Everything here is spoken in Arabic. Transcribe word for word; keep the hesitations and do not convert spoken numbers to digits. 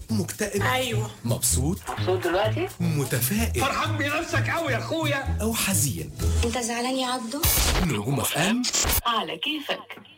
مكتئب؟ ايوه. مبسوط؟ مبسوط دلوقتي؟ متفائل؟ فرحان بنفسك قوي يا اخويا. أو حزين؟ انت زعلان يا عبدو؟ نجوم اف ام على كيفك.